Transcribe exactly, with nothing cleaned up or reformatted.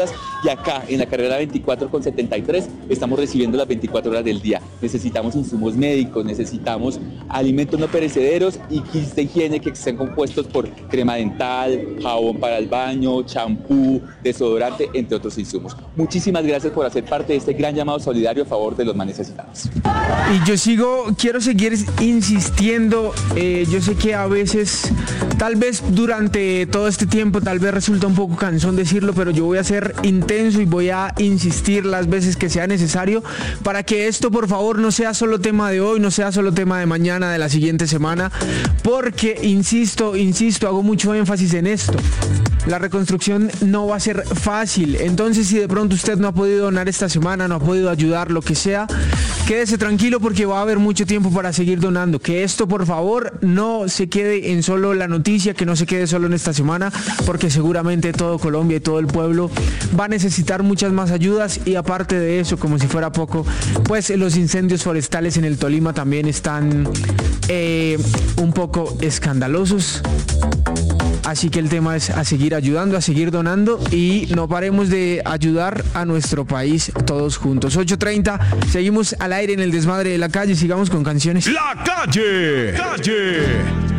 y acá en la carrera veinticuatro con setenta y tres estamos recibiendo las veinticuatro horas del día. Necesitamos insumos médicos, necesitamos alimentos no perecederos y kits de higiene que estén compuestos por crema dental, jabón para el baño, champú, desodorante, entre otros insumos. Muchísimas gracias por hacer parte de este gran llamado solidario a favor de los más necesitados. Y yo sigo, quiero seguir insistiendo, eh, yo sé que a veces, tal vez durante todo este tiempo, tal vez resulta un poco cansón decirlo, pero yo voy a ser intenso y voy a insistir las veces que sea necesario para que esto, por favor, no sea solo tema de hoy, no sea solo tema de mañana, de la siguiente semana, porque, insisto, insisto, hago mucho énfasis en esto. La reconstrucción no va a ser fácil, entonces si de pronto usted no ha podido donar esta semana, no ha podido ayudar, lo que sea, quédese tranquilo porque va a haber mucho tiempo para seguir donando. Que esto, por favor, no se quede en solo la noticia, que no se quede solo en esta semana, porque seguramente todo Colombia y todo el pueblo va a necesitar muchas más ayudas. Y aparte de eso, como si fuera poco, pues los incendios forestales en el Tolima también están eh, un poco escandalosos. Así que el tema es a seguir ayudando, a seguir donando y no paremos de ayudar a nuestro país todos juntos. ocho treinta, seguimos al aire en el desmadre de la calle, sigamos con canciones. La calle, calle.